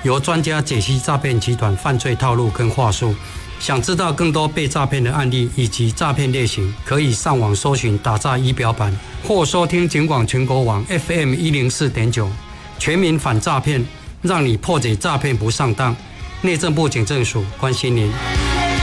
由专家解析诈骗集团犯罪套路跟话术。想知道更多被诈骗的案例以及诈骗类型，可以上网搜寻打诈仪表板，或收听警广全国网 FM104.9， 全民反诈骗，让你破解诈骗不上当。内政部警政署关心您。